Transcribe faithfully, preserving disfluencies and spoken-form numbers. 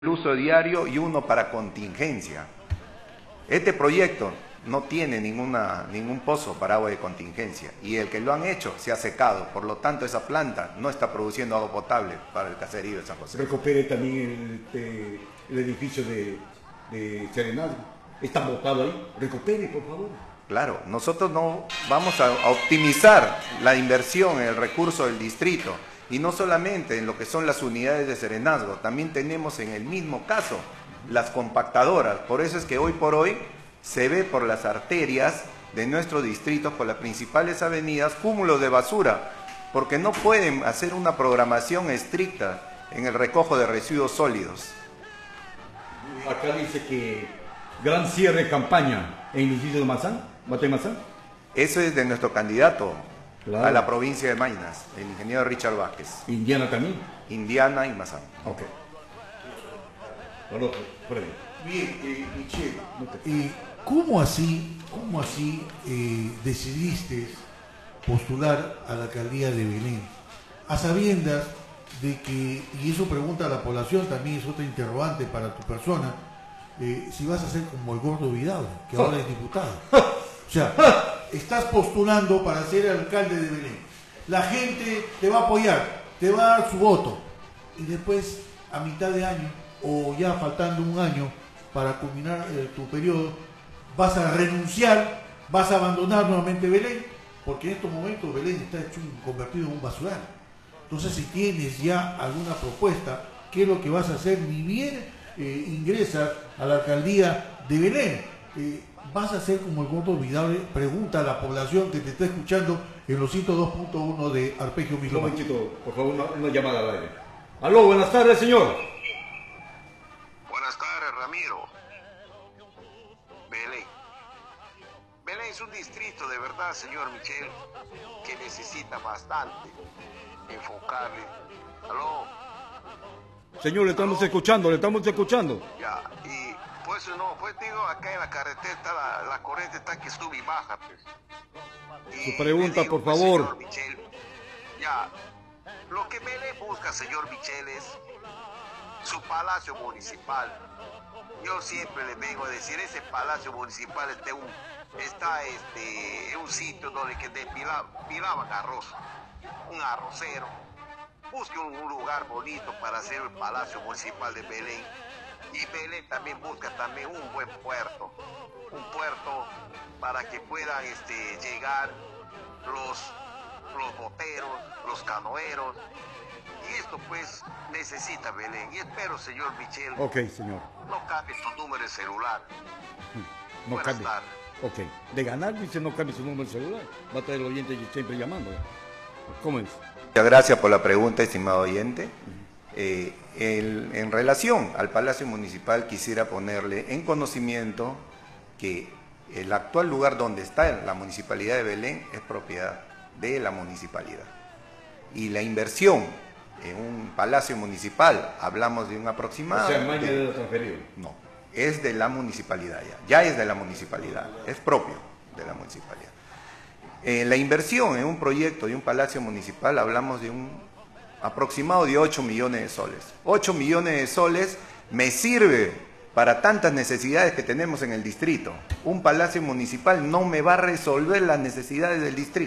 uso diario y uno para contingencia. Este proyecto no tiene ninguna, ningún pozo para agua de contingencia y el que lo han hecho se ha secado, por lo tanto esa planta no está produciendo agua potable para el caserío de San José. Recupere también el, el, el edificio de, de Serenazgo. Está botado ahí, recupere por favor. Claro, nosotros no vamos a, a optimizar la inversión en el recurso del distrito. Y no solamente en lo que son las unidades de serenazgo, también tenemos en el mismo caso las compactadoras. Por eso es que hoy por hoy se ve por las arterias de nuestros distritos, por las principales avenidas, cúmulos de basura, porque no pueden hacer una programación estricta en el recojo de residuos sólidos. Acá dice que gran cierre de campaña en el distrito de Mazán, Batey Mazán. Eso es de nuestro candidato. Claro. A la provincia de Maynas, el ingeniero Richard Vázquez. ¿Indiana también? Indiana y Mazán. Ok. Bueno, por ahí. Bien, eh, Michelle, eh, ¿cómo así, cómo así eh, decidiste postular a la alcaldía de Belén? A sabiendas de que, y eso pregunta a la población, también es otra interrogante para tu persona, eh, si vas a ser como el gordo Vidal, que ahora es diputado. O sea, estás postulando para ser alcalde de Belén. La gente te va a apoyar, te va a dar su voto. Y después, a mitad de año, o ya faltando un año para culminar eh, tu periodo, vas a renunciar, vas a abandonar nuevamente Belén, porque en estos momentos Belén está hecho un, convertido en un basural. Entonces, si tienes ya alguna propuesta, ¿qué es lo que vas a hacer? Ni bien eh, ingresas a la alcaldía de Belén. Eh, ¿Vas a ser como el gordo Vidal? Pregunta a la población que te está escuchando en los ciento dos punto uno de Arpegio Milo. Un momentito, por favor, una, una llamada al aire. Aló, buenas tardes, señor. Buenas tardes, Ramiro. Belén. Belén es un distrito de verdad, señor Michel, que necesita bastante enfocarle. Aló. Señor, le estamos ¿Aló? escuchando, le estamos escuchando. Ya, y pues no, pues digo, acá en la carretera está la, la corriente está que sube y baja, pues. Y Su pregunta, digo, por pues, favor. Señor Michel, ya, lo que Belén busca, señor Michel, es su palacio municipal. Yo siempre le vengo a decir, ese palacio municipal está, un, está este, en un sitio donde que depilaban arroz, un arrocero. Busque un, un lugar bonito para hacer el palacio municipal de Belén. Y Belén también busca también un buen puerto, un puerto para que puedan este, llegar los, los boteros, los canoeros. Y esto pues necesita Belén. Y espero, señor Michel, ok, señor, no cambie su número de celular. No Buenas cambie. tardes. Ok, de ganar dice no cambie su número de celular. Va a tener el oyente siempre llamando. ¿Cómo es? Muchas gracias por la pregunta, estimado oyente. Eh, el, en relación al Palacio Municipal quisiera ponerle en conocimiento que el actual lugar donde está la Municipalidad de Belén es propiedad de la Municipalidad. Y la inversión en un Palacio Municipal, hablamos de un aproximado... O sea, Maña de lo transferido. No, es de la Municipalidad ya, ya es de la Municipalidad, es propio de la Municipalidad. Eh, la inversión en un proyecto de un Palacio Municipal, hablamos de un aproximado de ocho millones de soles. ocho millones de soles me sirve para tantas necesidades que tenemos en el distrito. Un palacio municipal no me va a resolver las necesidades del distrito.